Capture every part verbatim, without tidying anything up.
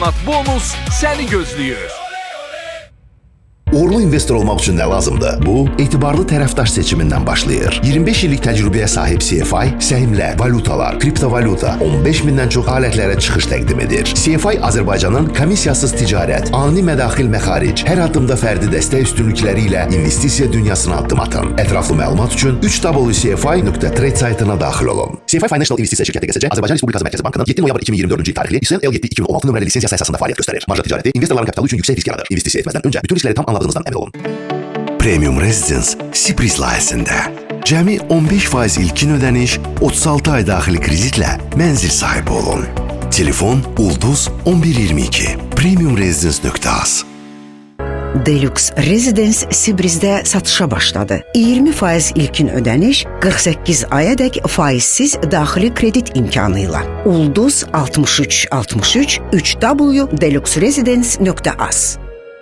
Bonus səni gözləyir. Uğurlu investor olmaq üçün nə lazımdır? Bu, etibarlı tərəfdaş seçimindən başlayır. iyirmi beş illik təcrübəyə sahib C F I, səhmlər, valutalar, kriptovalyuta, on beş mindən çox alətlərə çıxış təqdim edir. C F I Azərbaycanın komissiyasız ticarət, ani mədaxil məxaric, hər addımda fərdi dəstək üstünlükləri ilə investisiya dünyasına addım atın. Ətraflı məlumat üçün üç w c f i nöqtə trade saytına daxil olun. C F I Financial İnvestisiya şirkəti G S C Azərbaycan Respublikası Mərkəzi Bankının yeddi noyabr iki min iyirmi dördüncü il tarixli İSL L yeddi iki min on altı nömrəli lisensiyası əsasında fəaliyyət göstərir. Marja ticarəti investorların kapitalı üçün yüksək risk yaradır. İnvestisiya etməzdən öncə bütün riskləri tam anladığınızdan əmin olun. Premium Residence Sibris layihəsində cəmi on beş faiz ilkin ödəniş, otuz altı ay daxili kreditlə mənzil sahibi olun. Telefon Ulduz on bir iyirmi iki premium residence nöqtə az. Deluxe Residence Sibrisdə satışa başladı. iyirmi faiz ilkin ödəniş, qırx səkkiz ayadək faizsiz daxili kredit imkanı ilə. Ulduz altmış üç altmış üç üç w deluxe residence nöqtə az.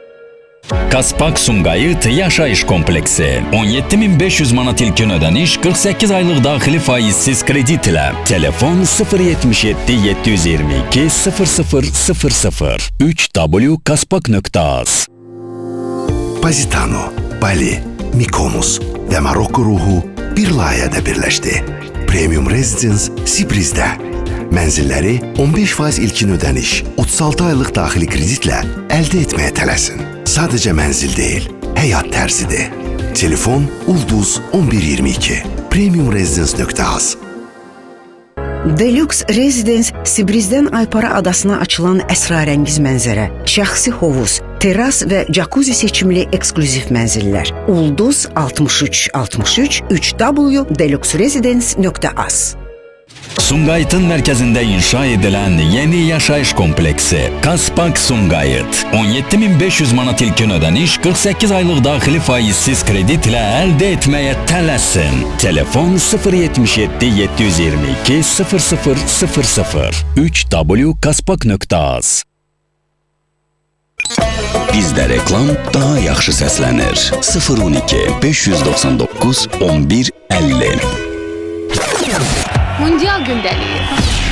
Kaspak Sumqayıt yaşayış kompleksi. on yeddi min beş yüz manat ilkin ödəniş, qırx səkkiz aylıq daxili faizsiz kredit ilə. Telefon sıfır yetmiş yeddi yeddi yüz iyirmi iki sıfır sıfır sıfır sıfır üç w kaspak nöqtə az. Positano, Bali, Mykonos və Marokko ruhu bir layihədə birləşdi. Premium Residence Sibrisdə. Mənzilləri on beş faiz ilkin ödəniş, otuz altı aylıq daxili kreditlə əldə etməyə tələsin. Sadəcə mənzil deyil, həyat tərzidir. Telefon Ulduz on bir iyirmi iki premium residence nöqtə az. Deluxe Residence Sibrisdən Aypara adasına açılan əsrarəngiz mənzərə, şəxsi hovuz, teras və jacuzzi seçimli eksklüziv mənzillər. Ulduz altmış üç altmış üç üç w deluxe residence nöqtə az. Sumqayıtın mərkəzində inşa edilən yeni yaşayış kompleksi Kaspak Sumqayıt. on yeddi min beş yüz manat ilkin ödəniş, qırx səkkiz aylıq daxili faizsiz kredit ilə əldə etməyə tələsin. Telefon sıfır yetmiş yeddi yeddi yüz iyirmi iki sıfır sıfır sıfır sıfır üç w kaspak nöqtə az. Bizdə reklam daha yaxşı səslənir. sıfır on iki beş yüz doxsan doqquz on bir əlli. Mundial gündəliyi.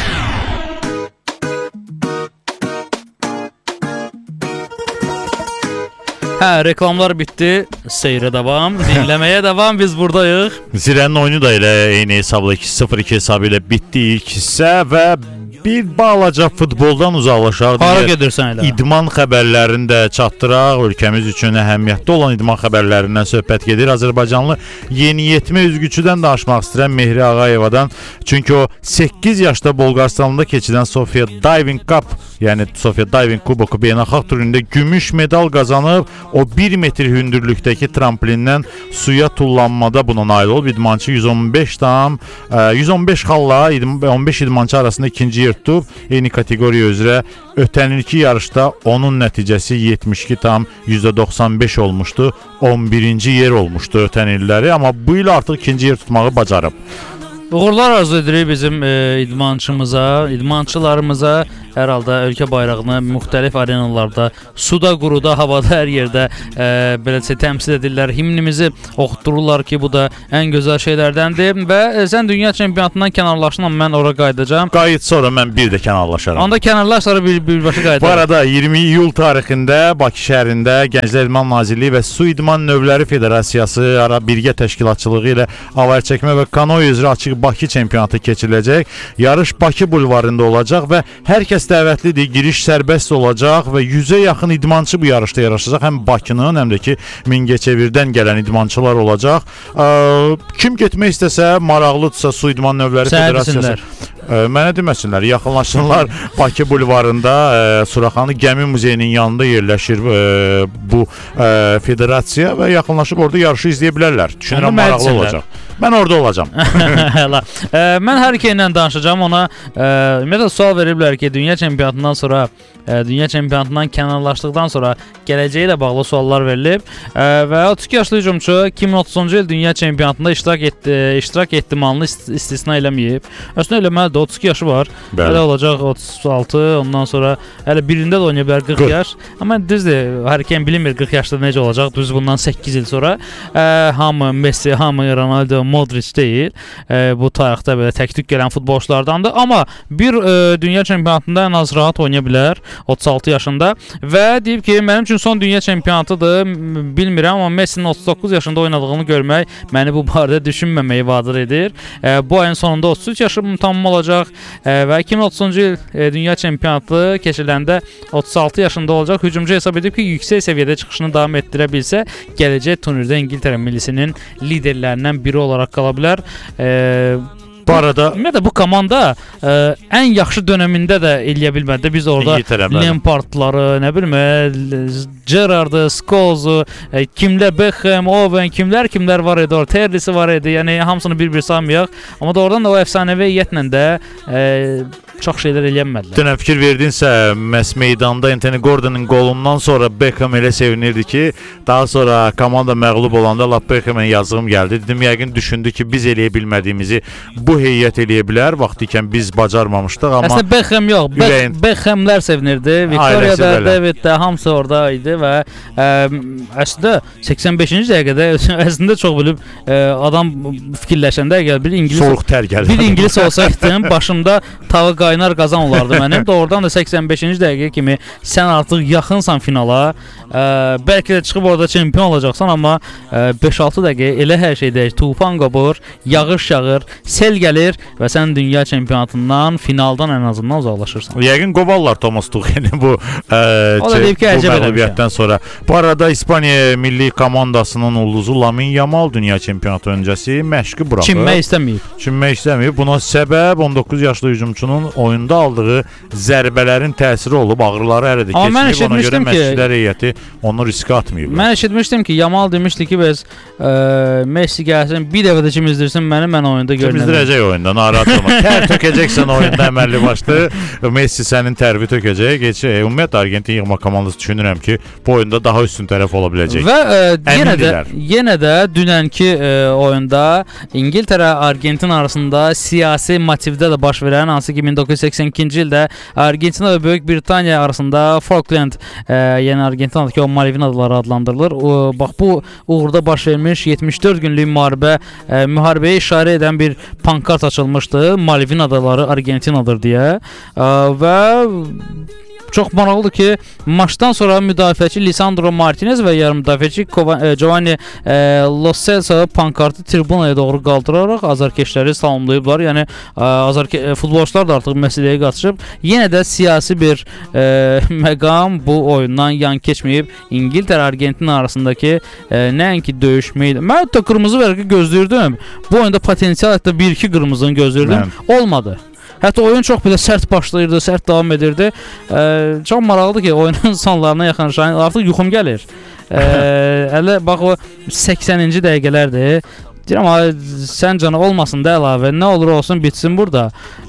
Hə, reklamlar bitdi. Seyrə davam, dinləməyə davam. Biz buradayıq. Zirənin oyunu da elə eyni hesabla sıfır iki hesabı ilə bitdi ilk hissə və bir balaca futboldan uzaqlaşaq. Hara gedirsən elə? İdman xəbərlərini də çatdıraq. Ölkəmiz üçün əhəmiyyətli olan idman xəbərlərindən söhbət gedir. Azərbaycanlı yeniyetmə üzgüçüdən danışmaq istəyirəm Mehri Ağayevadan. Çünki o səkkiz yaşda Bolqarıstanda keçirilən Sofia Diving Cup, yəni Sofia Diving Kuboku beynəlxalq turunda gümüş medal qazanıb. O bir metr hündürlükdəki tramplindən suya tullanmada buna nail olub. İdmançı yüz on beş tam yüz on beş xalla on beş idmançı arasında ikinci yer tutub. Eyni kateqoriya üzrə ötən ilki yarışda onun nəticəsi yetmiş iki tam yüzdə doxsan beş olmuşdu. on birinci yer olmuşdu ötən illəri, amma bu il artıq ikinci yer tutmağı bacarıb. Uğurlar arzu edirik bizim e, idmançımıza, idmançılarımıza. Hər halda ölkə bayrağını müxtəlif arenalarda, suda, quruda, havada, hər yerdə e, beləsə təmsil edirlər. Himnimizi oxutdururlar ki, bu da ən gözəl şeylərdəndir. Və e, sən dünya çempionatından kənarlaşdın, amma mən ora qayıdacağam. Qayıt sonra mən bir də kənarlaşaram. Onda kənarlaş, sonra bir, birbaşa qayıdacağam. Bu arada iyirmi iyul tarixində Bakı şəhərində Gənclər İdman Nazirliyi və Su İdman Növləri Federasiyası ara birgə təşkilatçılığı ilə avar çəkmə və kanoe üzrə açıq Bakı çempionatı keçiriləcək. Yarış Bakı bulvarında olacaq və hər kəs dəvətlidir. Giriş sərbəst olacaq və yüzə yaxın idmançı bu yarışda yarışacaq. Həm Bakının, həm də ki Mingəçevirdən gələn idmançılar olacaq. Ə, kim getmək istəsə, maraqlıdırsa Su İdman Növləri Federasiyası ə, mənə deməsinlər, yaxınlaşsınlar. Bakı bulvarında ə, Suraxanı Gəmi Muzeyinin yanında yerləşir ə, bu ə, federasiya və yaxınlaşıb orada yarışı izləyə bilərlər. Düşünürəm maraqlı olacaq. Mən orada olacağam. e, mən hər iki ilə danışacağam. Ona e, ümumiyyətlə sual veriblər ki, dünya çempionatından sonra, e, dünya çempionatından kənarlaşdıqdan sonra gələcəyi ilə bağlı suallar verilib. E, və otuz iki yaşlı hücumçu iki min otuzuncu il dünya çempionatında iştirak etdi, iştirak ehtimalını istisna eləməyib. Əslində eləməlidir. yaşındadır. otuz iki yaşı var. Bəli. Hələ olacaq otuz altı, ondan sonra hələ birində də oynaya bilər qırx yaş. Amma düzdür, hər kim bilmir qırx yaşda necə olacaq. Düz bundan səkkiz il sonra ə, hamı Messi, hamı Ronaldo, Modric deyil. Ə, bu tarixdə belə tək-tük gələn futbolçulardandır. Amma bir ə, dünya çempionatında ən az rahat oynaya bilər otuz altı yaşında və deyib ki, mənim üçün son dünya çempionatıdır. Bilmirəm, amma Messinin otuz doqquz yaşında oynadığını görmək məni bu barədə düşünməməyi vadar edir. Ə, bu ayın sonunda otuz üç yaşım tamam olacaq ə, və iki min otuzuncu il ə, dünya çempionatı keçiləndə otuz altı yaşında olacaq. Hücumcu hesab edib ki, yüksək səviyyədə çıxışını davam etdirə bilsə, gələcək turnirdə İngiltərə millisinin liderlərindən biri olaraq qala bilər. Ə, Bu arada ümumiyyətlə bu komanda ə, ən yaxşı dövründə də eləyə bilmədi. Biz orada Lampardları, nə bilim, Gerrard'ı, Scholes'u, ə, kimlər Beckham, Owen, kimlər kimlər var idi, orada Terry'si var idi. Yəni hamısını bir-bir saymayaq. Amma doğrudan da o əfsanəvi heyətlə də ə, çox şeylər eləyənmədilər. Dünən fikir verdinsə, məhz meydanda Anthony Gordon'un qolundan sonra Beckham elə sevinirdi ki, daha sonra komanda məğlub olanda lap Beckham'ın yazığım gəldi. Dedim, yəqin düşündü ki, biz eləyə bilmədiyimizi bu heyət eləyə bilər. Vaxtı ikən biz bacarmamışdıq, amma əslində Beckham yox, Be ürəyin... Beckhamlər sevinirdi. Victoria'da, David'də hamısı orada idi və ə, əslində səksən beşinci dəqiqədə əslində çox bilib ə, adam fikirləşəndə əgər bir ingilis soyuq tər gəlir. Bir ingilis olsaydım, başımda tava qaynar qazan olardı mənim. Doğrudan da səksən beşinci dəqiqə kimi sən artıq yaxınsan finala. Ə, bəlkə də çıxıb orada çempion olacaqsan, amma ə, beş altı dəqiqə elə hər şey dəyişir. Tufan qopur, yağış yağır, sel gəlir və sən dünya çempionatından, finaldan ən azından uzaqlaşırsan. Yəqin qovallar Thomas Tuchel'i bu ə, o da deyib ki, bu məğlubiyyətdən sonra. Bu arada İspaniya milli komandasının ulduzu Lamine Yamal dünya çempionatı öncəsi məşqi buraxıb. Çinmək istəməyib. Çinmək istəməyib. Buna səbəb on doqquz yaşlı hücumçunun oyunda aldığı zərbələrin təsiri olub, ağrıları hələ də keçməyib. Ona görə məşqçilər heyəti onu riskə atmayıb. Mən eşitmişdim ki, Yamal demişdi ki, biz ə, Messi gəlsin, bir dəfə də kimizdirsin məni, mən oyunda görünəm. Kimizdirəcək oyunda, narahat olma. Tər tökəcəksən oyunda əməlli başlı. Messi sənin tərbi tökəcək. Geç, e, ümumiyyətlə Argentin yığma komandası düşünürəm ki, bu oyunda daha üstün tərəf ola biləcək. Və ə, yenə də yenə də dünənki ə, oyunda İngiltərə Argentin arasında siyasi motivdə də baş verən, hansı ki min doqquz yüz səksən ikinci ildə Argentina və Böyük Britaniya arasında Falkland, ə, yəni Argentinadakı o Malvin adaları adlandırılır. O, bax bu uğurda baş vermiş yetmiş dörd günlük müharibə, ə, müharibəyə işarə edən bir pankart açılmışdı. Malvin adaları Argentinadır deyə. Ə, və çox maraqlıdır ki, maçdan sonra müdafiəçi Lisandro Martinez və yarım müdafiəçi Giovanni e, Lo Celso pankartı tribunaya doğru qaldıraraq azarkeşləri salamlayıblar. Yəni azarke futbolçular da artıq məsələyə qatışıb. Yenə də siyasi bir e, məqam bu oyundan yan keçməyib. İngiltərə Argentina arasındakı e, nəinki döyüşməydi. Mən hətta qırmızı vərəqi gözləyirdim. Bu oyunda potensial hətta bir iki qırmızını gözləyirdim. Mən... Olmadı. Hətta oyun çox belə sərt başlayırdı, sərt davam edirdi. Ə, çox maraqlıdır ki, oyunun sonlarına yaxınlaşan artıq yuxum gəlir. Ə, hələ bax o səksəninci dəqiqələrdir. Deyirəm, sən canı olmasın da əlavə, nə olur olsun bitsin burada.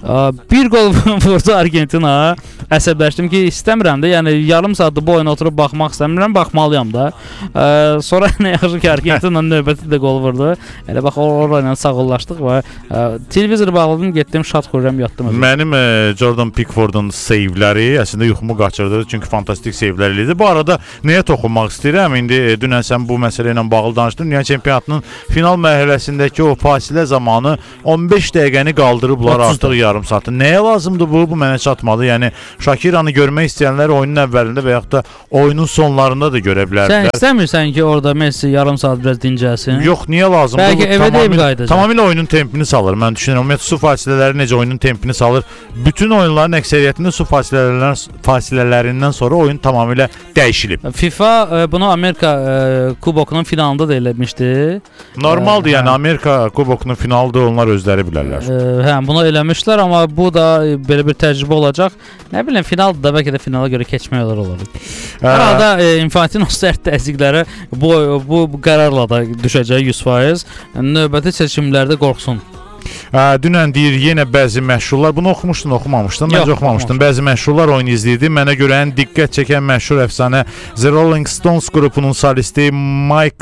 Bir qol vurdu Argentina. Əsəbləşdim ki, istəmirəm də, yəni yarım saatdır bu oyuna oturub baxmaq istəmirəm, baxmalıyam da. Sonra nə yaxşı ki, Argentina növbəti də qol vurdu. Elə bax, orayla sağollaşdıq və televizor bağladım, getdim, şad xürrəm yatdım. Mənim e, Jordan Pickford'un seyvləri əslində yuxumu qaçırdı, çünki fantastik seyvlər idi. Bu arada nəyə toxunmaq istəyirəm? İndi e, dünən sən bu məsələ ilə bağlı danışdın. Dünya çempionatının final mərhələsindəki o fasilə zamanı on beş dəqiqəni qaldırıblar artıq yarım saatı. Nəyə lazımdır bu? Bu mənə çatmadı. Yəni Shakiranı görmək istəyənlər oyunun əvvəlində və yaxud da oyunun sonlarında da görə bilərdilər. Sən istəmirsən ki, orada Messi yarım saat biraz dincəlsin? Yox, niyə lazımdır? Bəlkə evə deyib qayıdacaq. Tamamilə oyunun tempini salır. Mən düşünürəm, ümumiyyətlə su fasilələri necə oyunun tempini salır. Bütün oyunların əksəriyyətində su fasilələrindən, fasilərindən sonra oyun tamamilə dəyişilib. FIFA e, bunu Amerika e, kubokunun finalında da eləmişdi. Normaldır, e, yəni hə. Amerika kubokunun finalıdır, onlar özləri bilərlər. E, hə, bunu eləmişlər, amma bu da e, belə bir təcrübə olacaq. Nə biləm, finaldır da, bəlkə də finala görə keçmək olar olur. Hər halda e, Infantino sərt təzyiqləri bu, bu, bu qərarla da düşəcək yüz faiz. Növbəti seçimlərdə qorxsun. Ə, dünən deyir yenə bəzi məşhurlar, bunu oxumuşdun, oxumamışdın, məncə oxumamışdın. Bəzi məşhurlar oyun izləyirdi. Mənə görə ən diqqət çəkən məşhur əfsanə The Rolling Stones qrupunun solisti Mike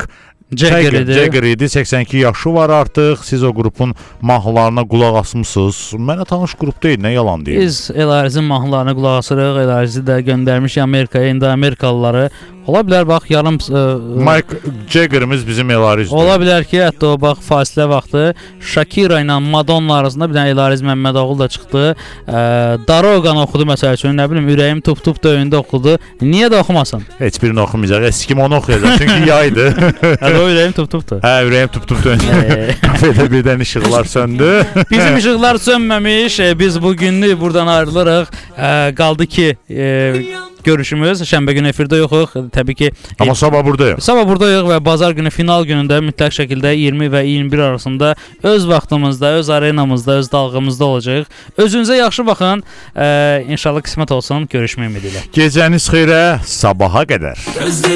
Jagger idi. Jagger idi, səksən iki yaşı var artıq. Siz o qrupun mahnılarına qulaq asmısınız. Mənə tanış qrup deyil, nə yalan deyim. Biz Elarizin mahnılarına qulaq asırıq. Elarizi də göndərmiş Amerikaya, indi Amerikalıları. Ola bilər bax yarım ə, Mike Jagger'imiz bizim Elarizdir. Ola bilər ki, hətta o bax fasilə vaxtı Shakira ilə Madonna arasında bir dənə Elariz Məmmədoğlu da çıxdı. Ə, Daroqanı oxudu məsəl üçün, nə bilim ürəyim tup tup döyündə oxudu. Niyə də oxumasın? Heç birini oxumayacaq. Eskim onu oxuyacaq çünki yaydı. Hələ o ürəyim tup tupdur. Hə, ürəyim tup tup döyündə. Kafedə birdən işıqlar söndü. Bizim işıqlar sönməmiş. Biz bu günlük buradan ayrılırıq. Ə, qaldı ki, ə, görüşümüz şənbə günü efirdə yoxuq. Təbii ki, amma sabah buradayıq. Sabah buradayıq və bazar günü final günündə mütləq şəkildə iyirmi və iyirmi bir arasında öz vaxtımızda, öz arenamızda, öz dalğamızda olacağıq. Özünüzə yaxşı baxın. Ə, İnşallah qismət olsun. Görüşmək ümidi ilə. Gecəniz xeyrə, sabaha qədər.